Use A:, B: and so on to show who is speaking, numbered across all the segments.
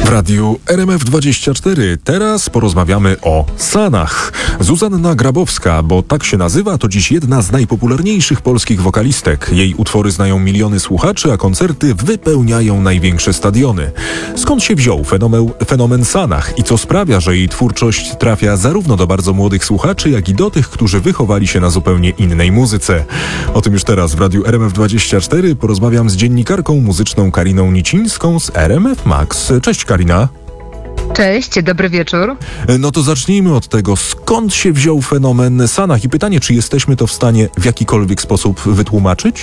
A: W radiu RMF24 teraz porozmawiamy o Sanach. Zuzanna Grabowska, bo tak się nazywa, to dziś jedna z najpopularniejszych polskich wokalistek. Jej utwory znają miliony słuchaczy, a koncerty wypełniają największe stadiony. Skąd się wziął fenomen Sanach i co sprawia, że jej twórczość trafia zarówno do bardzo młodych słuchaczy, jak i do tych, którzy wychowali się na zupełnie innej muzyce? O tym już teraz w radiu RMF24 porozmawiam z dziennikarką muzyczną Kariną Nicińską z RMF Max. Cześć Karina.
B: Cześć, dobry wieczór.
A: No to zacznijmy od tego, skąd się wziął fenomen Sanach i pytanie, czy jesteśmy to w stanie w jakikolwiek sposób wytłumaczyć?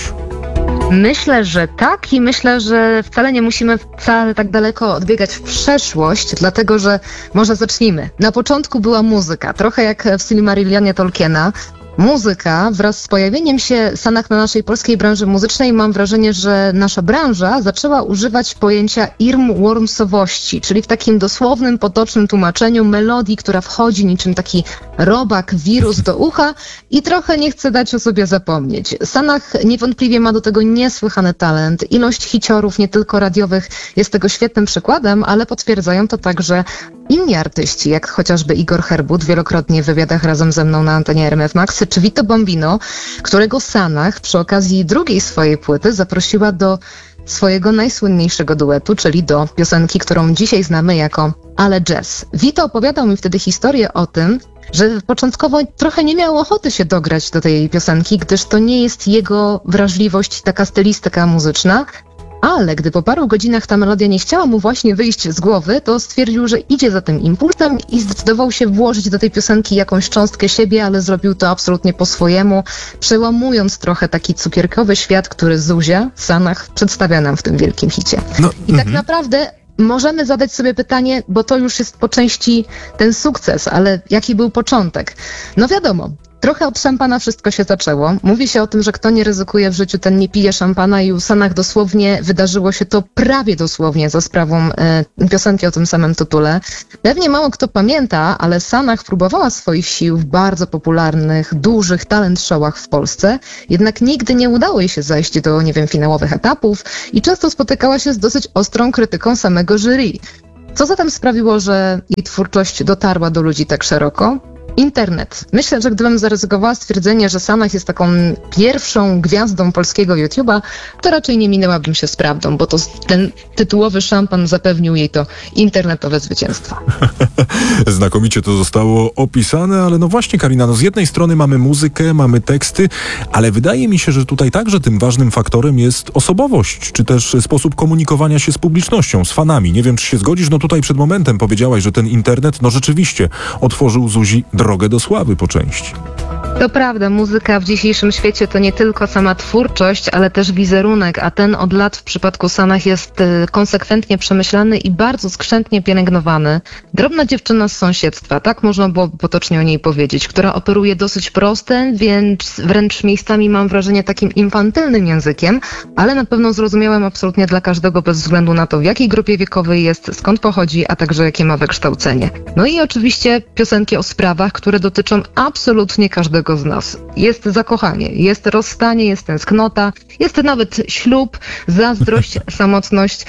B: Myślę, że tak i myślę, że wcale nie musimy tak daleko odbiegać w przeszłość, dlatego że może zacznijmy. Na początku była muzyka, trochę jak w Silmarillianie Tolkiena. Muzyka wraz z pojawieniem się Sanach na naszej polskiej branży muzycznej, mam wrażenie, że nasza branża zaczęła używać pojęcia earwormsowości, czyli w takim dosłownym, potocznym tłumaczeniu melodii, która wchodzi niczym taki robak, wirus do ucha i trochę nie chce dać o sobie zapomnieć. Sanach niewątpliwie ma do tego niesłychany talent. Ilość hiciorów, nie tylko radiowych, jest tego świetnym przykładem, ale potwierdzają to także inni artyści, jak chociażby Igor Herbut, wielokrotnie w wywiadach razem ze mną na antenie RMF Max, czy Vito Bombino, którego Sanach przy okazji drugiej swojej płyty zaprosiła do swojego najsłynniejszego duetu, czyli do piosenki, którą dzisiaj znamy jako Ale Jazz. Vito opowiadał mi wtedy historię o tym, że początkowo trochę nie miał ochoty się dograć do tej piosenki, gdyż to nie jest jego wrażliwość, taka stylistyka muzyczna, ale gdy po paru godzinach ta melodia nie chciała mu właśnie wyjść z głowy, to stwierdził, że idzie za tym impulsem i zdecydował się włożyć do tej piosenki jakąś cząstkę siebie, ale zrobił to absolutnie po swojemu, przełamując trochę taki cukierkowy świat, który Zuzia, Sanach przedstawia nam w tym wielkim hicie. Tak naprawdę możemy zadać sobie pytanie, bo to już jest po części ten sukces, ale jaki był początek? No wiadomo. Trochę od szampana wszystko się zaczęło. Mówi się o tym, że kto nie ryzykuje w życiu, ten nie pije szampana i u Sanach dosłownie wydarzyło się to prawie dosłownie za sprawą piosenki o tym samym tytule. Pewnie mało kto pamięta, ale Sanach próbowała swoich sił w bardzo popularnych, dużych talent showach w Polsce, jednak nigdy nie udało jej się zajść do, finałowych etapów i często spotykała się z dosyć ostrą krytyką samego jury. Co zatem sprawiło, że jej twórczość dotarła do ludzi tak szeroko? Internet. Myślę, że gdybym zaryzykowała stwierdzenie, że Sanach jest taką pierwszą gwiazdą polskiego YouTube'a, to raczej nie minęłabym się z prawdą, bo to ten tytułowy szampan zapewnił jej to internetowe zwycięstwo.
A: Znakomicie to zostało opisane, ale no właśnie Karina, z jednej strony mamy muzykę, mamy teksty, ale wydaje mi się, że tutaj także tym ważnym faktorem jest osobowość, czy też sposób komunikowania się z publicznością, z fanami. Nie wiem, czy się zgodzisz, tutaj przed momentem powiedziałaś, że ten internet, rzeczywiście otworzył Zuzi drogę do sławy po części.
B: To prawda, muzyka w dzisiejszym świecie to nie tylko sama twórczość, ale też wizerunek, a ten od lat w przypadku Sanach jest konsekwentnie przemyślany i bardzo skrzętnie pielęgnowany. Drobna dziewczyna z sąsiedztwa, tak można było potocznie o niej powiedzieć, która operuje dosyć prostym, więc wręcz miejscami mam wrażenie takim infantylnym językiem, ale na pewno zrozumiałym absolutnie dla każdego bez względu na to, w jakiej grupie wiekowej jest, skąd pochodzi, a także jakie ma wykształcenie. No i oczywiście piosenki o sprawach, które dotyczą absolutnie każdego z nas. Jest zakochanie, jest rozstanie, jest tęsknota, jest nawet ślub, zazdrość, samotność.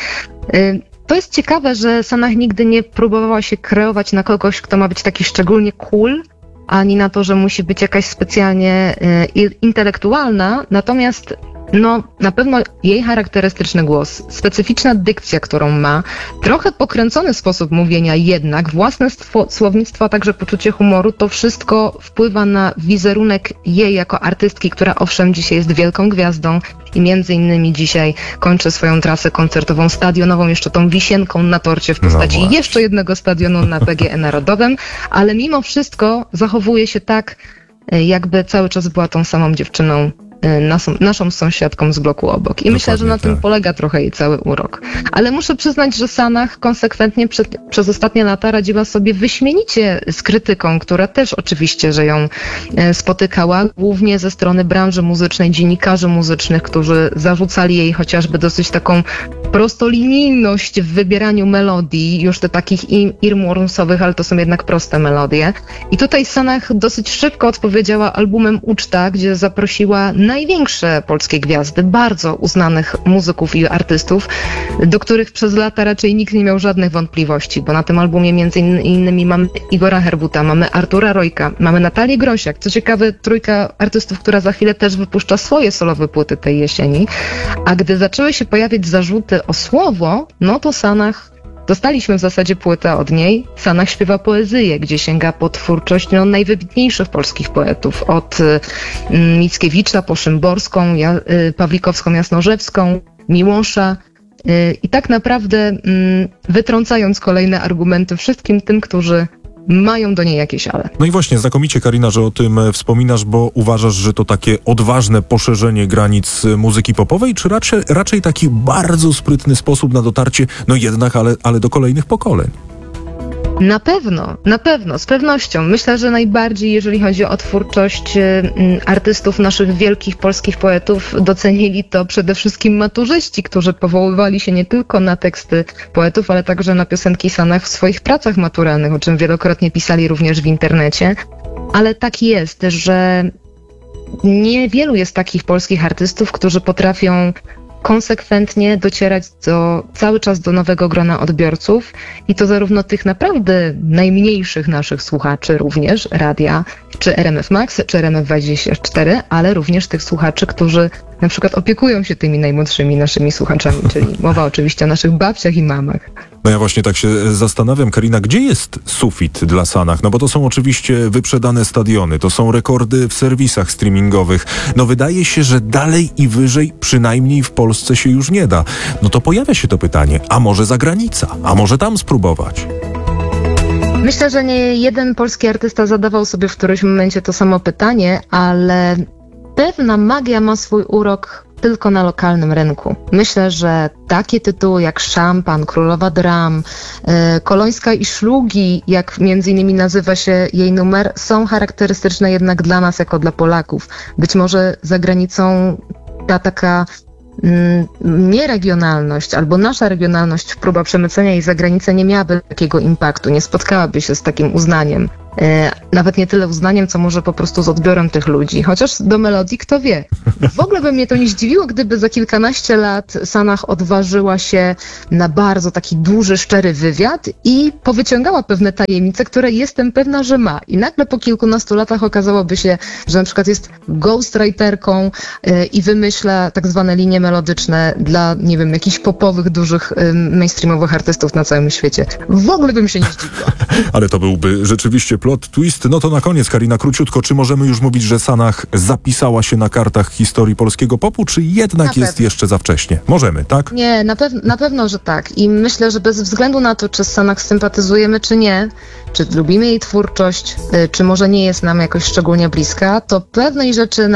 B: To jest ciekawe, że Sanach nigdy nie próbowała się kreować na kogoś, kto ma być taki szczególnie cool, ani na to, że musi być jakaś specjalnie intelektualna, natomiast na pewno jej charakterystyczny głos, specyficzna dykcja, którą ma, trochę pokręcony sposób mówienia jednak, własne słownictwo, a także poczucie humoru, to wszystko wpływa na wizerunek jej jako artystki, która owszem dzisiaj jest wielką gwiazdą i między innymi dzisiaj kończy swoją trasę koncertową stadionową, jeszcze tą wisienką na torcie w postaci jeszcze jednego stadionu na PGE Narodowym, ale mimo wszystko zachowuje się tak, jakby cały czas była tą samą dziewczyną, naszą sąsiadką z bloku obok. I
A: dokładnie,
B: myślę, że na tym polega trochę jej cały urok. Ale muszę przyznać, że Sanach konsekwentnie przez ostatnie lata radziła sobie wyśmienicie z krytyką, która też oczywiście, że ją spotykała, głównie ze strony branży muzycznej, dziennikarzy muzycznych, którzy zarzucali jej chociażby dosyć taką prostolinijność w wybieraniu melodii, już te takich earwormsowych, ale to są jednak proste melodie. I tutaj Sanach dosyć szybko odpowiedziała albumem Uczta, gdzie zaprosiła największe polskie gwiazdy, bardzo uznanych muzyków i artystów, do których przez lata raczej nikt nie miał żadnych wątpliwości, bo na tym albumie między innymi mamy Igora Herbuta, mamy Artura Rojka, mamy Natalię Grosiak. Co ciekawe, trójka artystów, która za chwilę też wypuszcza swoje solowe płyty tej jesieni. A gdy zaczęły się pojawiać zarzuty o słowo, no to Sanach dostaliśmy w zasadzie płytę od niej. Sanach śpiewa poezję, gdzie sięga po twórczość najwybitniejszych polskich poetów. Od Mickiewicza po Szymborską, Pawlikowską, Jasnorzewską, Miłosza. I tak naprawdę wytrącając kolejne argumenty wszystkim tym, którzy mają do niej jakieś ale.
A: No i właśnie, znakomicie, Karina, że o tym wspominasz, bo uważasz, że to takie odważne poszerzenie granic muzyki popowej, czy raczej taki bardzo sprytny sposób na dotarcie, no jednak, ale do kolejnych pokoleń?
B: Na pewno, z pewnością. Myślę, że najbardziej, jeżeli chodzi o twórczość artystów, naszych wielkich polskich poetów, docenili to przede wszystkim maturzyści, którzy powoływali się nie tylko na teksty poetów, ale także na piosenki Sanach w swoich pracach maturalnych, o czym wielokrotnie pisali również w internecie. Ale tak jest, że niewielu jest takich polskich artystów, którzy potrafią konsekwentnie docierać cały czas do nowego grona odbiorców i to zarówno tych naprawdę najmniejszych naszych słuchaczy również, radia, czy RMF Max, czy RMF24, ale również tych słuchaczy, którzy na przykład opiekują się tymi najmłodszymi naszymi słuchaczami, czyli mowa oczywiście o naszych babciach i mamach.
A: No ja właśnie tak się zastanawiam, Karina, gdzie jest sufit dla Sanach? No bo to są oczywiście wyprzedane stadiony, to są rekordy w serwisach streamingowych. No wydaje się, że dalej i wyżej, przynajmniej w Polsce się już nie da. No to pojawia się to pytanie, a może zagranica? A może tam spróbować?
B: Myślę, że nie jeden polski artysta zadawał sobie w którymś momencie to samo pytanie, ale pewna magia ma swój urok tylko na lokalnym rynku. Myślę, że takie tytuły jak Szampan, Królowa Dram, Kolońska i Szlugi, jak między innymi nazywa się jej numer, są charakterystyczne jednak dla nas jako dla Polaków. Być może za granicą ta taka nieregionalność albo nasza regionalność, próba przemycenia jej za granicę nie miałaby takiego impaktu, nie spotkałaby się z takim uznaniem. Nawet nie tyle uznaniem, co może po prostu z odbiorem tych ludzi. Chociaż do melodii, kto wie. W ogóle by mnie to nie zdziwiło, gdyby za kilkanaście lat Sanach odważyła się na bardzo taki duży, szczery wywiad i powyciągała pewne tajemnice, które jestem pewna, że ma. I nagle po kilkunastu latach okazałoby się, że na przykład jest ghostwriterką i wymyśla tak zwane linie melodyczne dla, nie wiem, jakichś popowych, dużych, mainstreamowych artystów na całym świecie. W ogóle bym się nie zdziwiła.
A: Ale to byłby rzeczywiście plot twist. No to na koniec, Karina, króciutko, czy możemy już mówić, że Sanach zapisała się na kartach historii polskiego popu, czy jednak jest jeszcze za wcześnie? Możemy, tak?
B: Nie, na pewno, że tak. I myślę, że bez względu na to, czy z Sanach sympatyzujemy, czy nie, czy lubimy jej twórczość, czy może nie jest nam jakoś szczególnie bliska, to pewnej rzeczy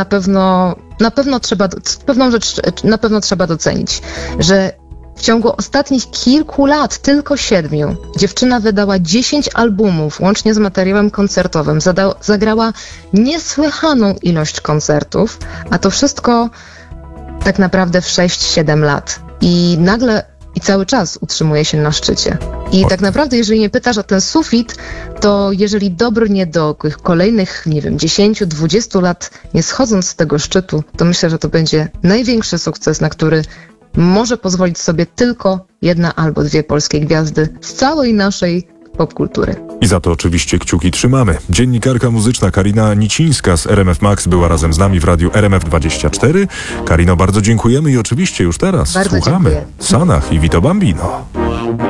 B: na pewno trzeba docenić, że w ciągu ostatnich kilku lat, tylko 7, dziewczyna wydała 10 albumów, łącznie z materiałem koncertowym. Zagrała niesłychaną ilość koncertów, a to wszystko tak naprawdę w 6-7 lat. I nagle i cały czas utrzymuje się na szczycie. I tak naprawdę, jeżeli mnie pytasz o ten sufit, to jeżeli dobrnie do kolejnych, nie wiem, 10-20 lat nie schodząc z tego szczytu, to myślę, że to będzie największy sukces, na który może pozwolić sobie tylko jedna albo dwie polskie gwiazdy z całej naszej popkultury.
A: I za to oczywiście kciuki trzymamy. Dziennikarka muzyczna Karina Nicińska z RMF Max była razem z nami w radiu RMF24. Karino, bardzo dziękujemy i oczywiście już teraz
B: Bardzo
A: słuchamy
B: dziękuję.
A: Sanach i Vito Bambino.